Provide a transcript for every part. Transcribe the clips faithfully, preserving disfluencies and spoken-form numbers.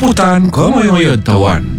Ruputan Komoyoyod Tawan.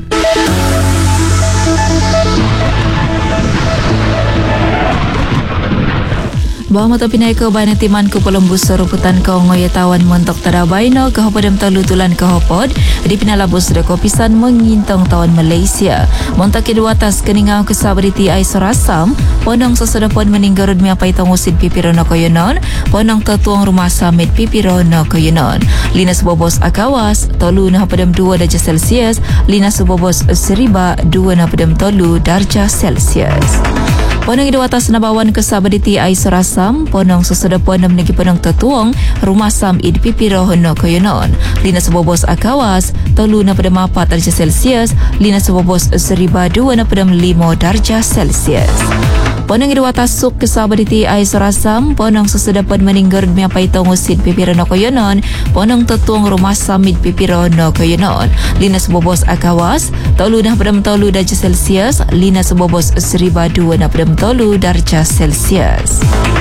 Bahawa mata pinay ko bayan timan ko Polumbus sa ruputan ko ngoyatawan montok tarabay no kahopadam talutulan kahopod di pinalabos da kopisan mengintong tawan Malaysia. Montak kiduatas keningaw kesabariti ay sorasam ponong sasudapon meninggarod mi apay tangusid pipiro no koyonon ponong tatuang rumah samit pipiro no koyonon. Linas bobos akawas tolu na hapadam dua darjah Celsius, linas bobos seriba dua na hapadam tolu darjah Celsius. Ponong idu atas nabawan kesabaditi ay sarasam, ponong susudapon na menagi ponong tatuong, rumah sam id pipiro no koyonon. Linas bobos akawas, tolu na padam apat darjah Celsius, linas bobos seriba dua na padam limo darjah Celsius. Ponong idu atas suk kesabaditi ay sarasam, ponong susudapon meninggarod mi apay tangusid pipiro no koyonon, ponong tatuong rumah sam id pipiro no koyonon. Linas bobos akawas, tolu na padam tolu darjah Celsius, linas bobos seriba dua na padam tolu darjah Celsius.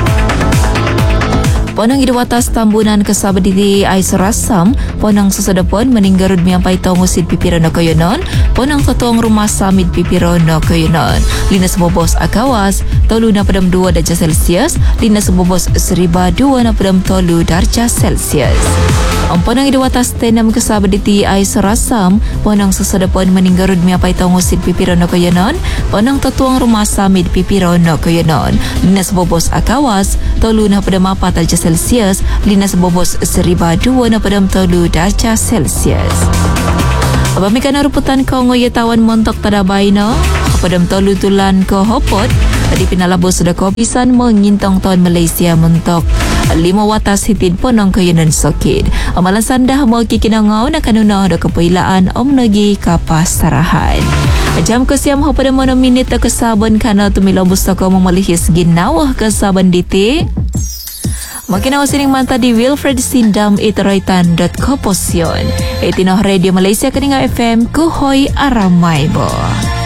Ponong idu atas tambunan kesabaditi ay sarasam, ponong susadapon meninggarod mi apay tangusid pipiro no koyonon, ponong tatuong rumah samid pipiro no koyonon. Linas bobos akawas, tolu na padam dua darjah Celsius, linas bobos seriba dua na padam tolu darjah Celsius. Ang ponong idu atas tenam kesabaditi ay sarasam, ponong susadapon meninggarod mi apay tangusid pipiro no koyonon, ponong tatuong rumah samid pipiro no koyonon. Linas bobos akawas, tolu na padam apat darjah Celsius, linas bobos seriba dua na padam tolu darjah Celsius. Abamikan na ruputan ko ngoyatawan montok tarabay no, kapadam tolu tulan ko hopot, di pinalabos da kopisan mengintong tahun Malaysia montok lima watas hitid ponong koyonon sokid. Amalan sandah mo kikinangaw na kanunaw da kapailaan om nagi kapasarahan. Jam ko siyam ho pada mono minit na kasabon kana tumilabos na ko mamalihis ginawah kasabon diti. Makinaw sining manta di Wilfred Sindam iteroitan dot co posyon. Itinoh Radio Malaysia Kaninga F M Kuhoy Aramay bo.